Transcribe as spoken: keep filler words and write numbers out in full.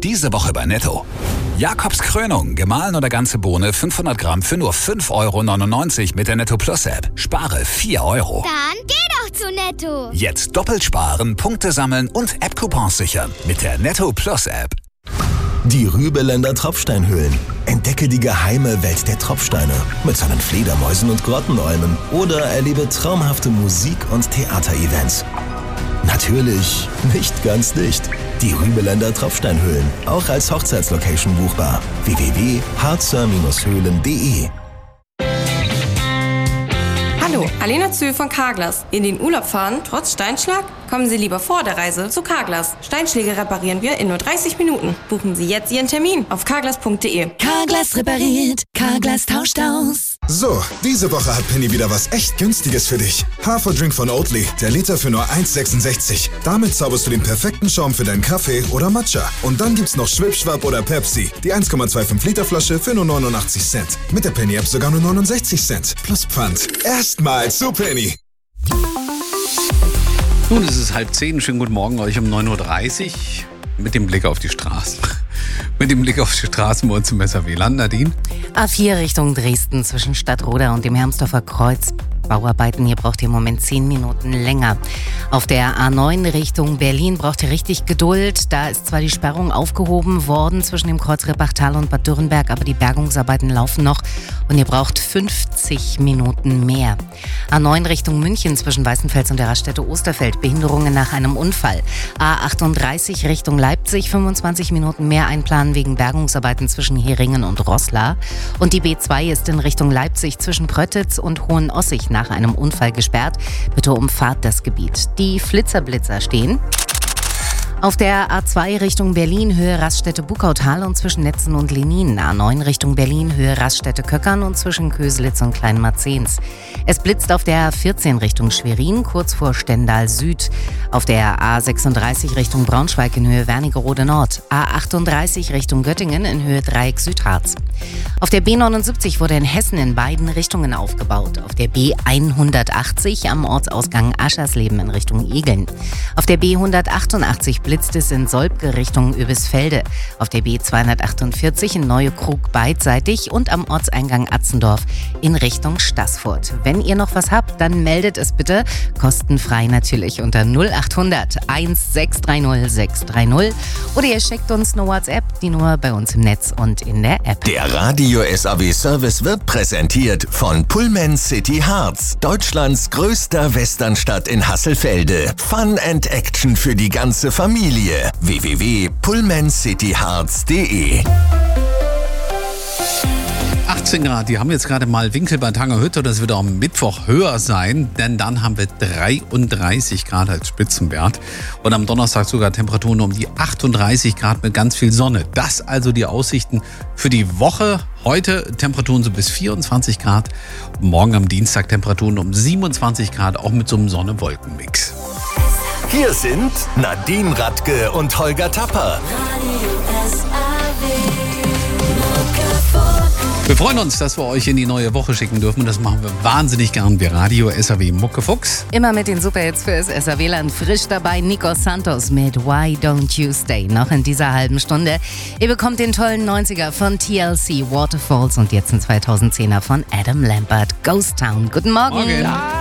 Diese Woche bei Netto. Jakobs Krönung, gemahlen oder ganze Bohne, fünfhundert Gramm für nur fünf Euro neunundneunzig mit der Netto Plus App. Spare vier Euro. Dann geh doch zu Netto. Jetzt doppelt sparen, Punkte sammeln und App-Coupons sichern mit der Netto Plus App. Die Rübeländer Tropfsteinhöhlen. Entdecke die geheime Welt der Tropfsteine mit seinen Fledermäusen und Grottenolmen oder erlebe traumhafte Musik- und Theaterevents. Natürlich nicht ganz dicht. Die Rübeländer Tropfsteinhöhlen, auch als Hochzeitslocation buchbar. w w w punkt harzer Höhlen punkt de. Hallo, Alena Zühl von Carglass. In den Urlaub fahren, trotz Steinschlag? Kommen Sie lieber vor der Reise zu Carglass. Steinschläge reparieren wir in nur dreißig Minuten. Buchen Sie jetzt Ihren Termin auf carglass punkt de. Carglass repariert, Carglass tauscht aus. So, diese Woche hat Penny wieder was echt Günstiges für dich. Haferdrink von Oatly, der Liter für nur eins sechsundsechzig. Damit zauberst du den perfekten Schaum für deinen Kaffee oder Matcha. Und dann gibt's noch Schwipschwapp oder Pepsi, die eins Komma fünfundzwanzig Liter Flasche für nur neunundachtzig Cent. Mit der Penny-App sogar nur neunundsechzig Cent. Plus Pfand. Erstmal zu Penny. Nun, es ist halb zehn. Schönen guten Morgen euch um neun Uhr dreißig mit dem Blick auf die Straßen. Mit dem Blick auf die Straßen bei uns im S R W-Land, Nadine. A vier Richtung Dresden zwischen Stadtroda und dem Hermsdorfer Kreuz. Bauarbeiten, hier braucht ihr im Moment zehn Minuten länger. Auf der A neun Richtung Berlin braucht ihr richtig Geduld. Da ist zwar die Sperrung aufgehoben worden zwischen dem Kreuz Rippachtal und Bad Dürrenberg, aber die Bergungsarbeiten laufen noch und ihr braucht fünfzig Minuten mehr. A neun Richtung München zwischen Weißenfels und der Raststätte Osterfeld. Behinderungen nach einem Unfall. A achtunddreißig Richtung Leipzig, fünfundzwanzig Minuten mehr einplanen wegen Bergungsarbeiten zwischen Heringen und Roßla. Und die B zwei ist in Richtung Leipzig zwischen Pröttitz und Hohenossig nach einem Unfall gesperrt. Bitte umfahrt das Gebiet. Die Flitzerblitzer stehen auf der A zwei Richtung Berlin, Höhe Raststätte Bukautal und zwischen Netzen und Lenin. A neun Richtung Berlin, Höhe Raststätte Köckern und zwischen Köselitz und Kleinmarzens. Es blitzt auf der A vierzehn Richtung Schwerin, kurz vor Stendal Süd. Auf der A sechsunddreißig Richtung Braunschweig in Höhe Wernigerode Nord. A achtunddreißig Richtung Göttingen in Höhe Dreieck Südharz. Auf der B neunundsiebzig wurde in Hessen in beiden Richtungen aufgebaut. Auf der B hundertachtzig am Ortsausgang Aschersleben in Richtung Egeln. Auf der B hundertachtundachtzig blitzt es in Solbke Richtung Übisfelde. Auf der B zweihundertachtundvierzig in Neue Krug beidseitig und am Ortseingang Atzendorf in Richtung Staßfurt. Wenn ihr noch was habt, dann meldet es bitte. Kostenfrei natürlich unter null achthundert sechshundertsechzig sechshundertdreißig oder ihr schickt uns eine WhatsApp, die Nummer bei uns im Netz und in der App. Der Radio S A W Service wird präsentiert von Pullman City Harz, Deutschlands größter Westernstadt in Hasselfelde. Fun and Action für die ganze Familie. w w w punkt pullman city harz punkt de. achtzehn Grad, die haben jetzt gerade mal Winkel bei Tangerhütte. Das wird auch am Mittwoch höher sein, denn dann haben wir dreiunddreißig Grad als Spitzenwert. Und am Donnerstag sogar Temperaturen um die achtunddreißig Grad mit ganz viel Sonne. Das also die Aussichten für die Woche. Heute Temperaturen so bis vierundzwanzig Grad. Morgen am Dienstag Temperaturen um siebenundzwanzig Grad, auch mit so einem Sonne-Wolken-Mix. Hier sind Nadine Radke und Holger Tapper. Wir freuen uns, dass wir euch in die neue Woche schicken dürfen. Das machen wir wahnsinnig gern. Wir Radio S R W Muckefuchs. Immer mit den Superhits fürs S R W-Land. Frisch dabei Nico Santos mit Why Don't You Stay. Noch in dieser halben Stunde. Ihr bekommt den tollen neunziger von T L C, Waterfalls und jetzt ein zweitausendzehner von Adam Lambert, Ghost Town. Guten Morgen. Morgen.